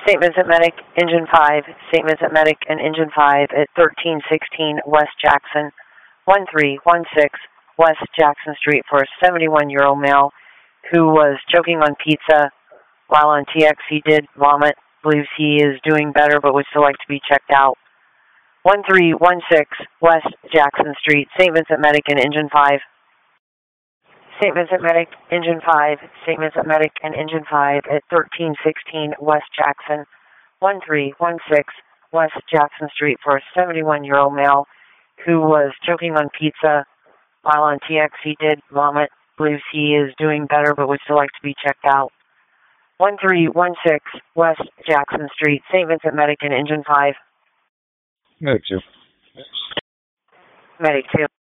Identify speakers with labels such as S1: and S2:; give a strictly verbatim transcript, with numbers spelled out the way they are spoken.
S1: Saint Vincent Medic, Engine five, Saint Vincent Medic and Engine five at thirteen sixteen West Jackson, one three one six West Jackson Street for a seventy-one-year-old male who was choking on pizza while on T X. He did vomit, believes he is doing better but would still like to be checked out. one three one six West Jackson Street, Saint Vincent Medic and Engine five. Saint Vincent Medic, Engine five, Saint Vincent Medic and Engine five at thirteen sixteen West Jackson, one three one six West Jackson Street for a seventy-one-year-old male who was choking on pizza while on T X. He did vomit, believes he is doing better but would still like to be checked out. one three one six West Jackson Street, Saint Vincent Medic and Engine five.
S2: Medic two.
S1: Medic two.